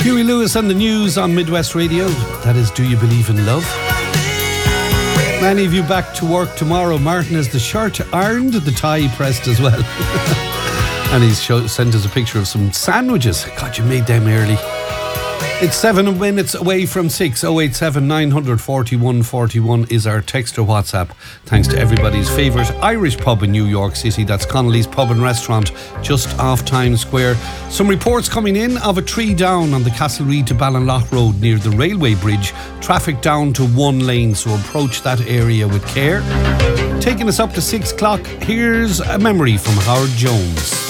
Huey Lewis and the News on Midwest Radio. That is Do You Believe in Love? Many of you back to work tomorrow. Martin has the shirt ironed, the tie pressed as well. And he's sent us a picture of some sandwiches. God, you made them early. It's 7 minutes away from 6. 087 941 41 is our text or WhatsApp. Thanks to everybody's favourite Irish pub in New York City. That's Connolly's Pub and Restaurant, just off Times Square. Some reports coming in of a tree down on the Castlereagh to Ballinlough Road near the railway bridge. Traffic down to one lane, so approach that area with care. Taking us up to 6 o'clock, here's a memory from Howard Jones.